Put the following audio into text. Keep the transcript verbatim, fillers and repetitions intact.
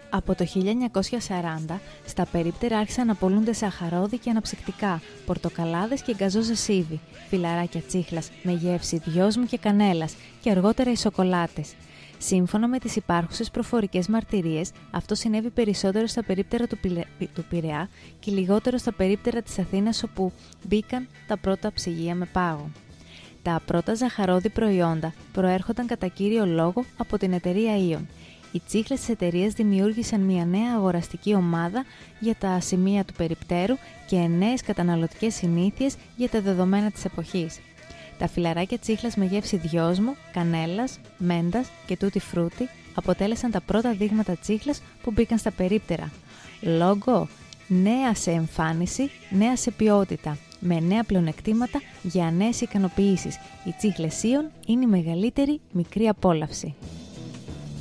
Από το χίλια εννιακόσια σαράντα, στα περίπτερα άρχισαν να πωλούνται σαχαρόδι και αναψυκτικά, πορτοκαλάδες και γκαζόζα σίβη, φιλαράκια τσίχλας με γεύση δυόσμου και κανέλας και αργότερα οι σοκολάτες. Σύμφωνα με τις υπάρχουσες προφορικές μαρτυρίες, αυτό συνέβη περισσότερο στα περίπτερα του, Πιλε... του Πειραιά και λιγότερο στα περίπτερα της Αθήνας, όπου μπήκαν τα πρώτα ψυγεία με πάγο. Τα πρώτα ζαχαρόδι προϊόντα προέρχονταν κατά κύριο λόγο από την εταιρεία Ίον. Οι τσίχλες της εταιρείας δημιούργησαν μια νέα αγοραστική ομάδα για τα σημεία του περιπτέρου και νέες καταναλωτικές συνήθειες για τα δεδομένα της εποχής. Τα φιλαράκια τσίχλας με γεύση δυόσμου, κανέλας, μέντας και τούτι φρούτι αποτέλεσαν τα πρώτα δείγματα τσίχλας που μπήκαν στα περίπτερα. Λόγω νέα σε εμφάνιση, νέα σε ποιότητα, με νέα πλεονεκτήματα για νέες ικανοποιήσεις. Οι τσίχλες Ίον είναι η μεγαλύτερη μικρή απόλαυση.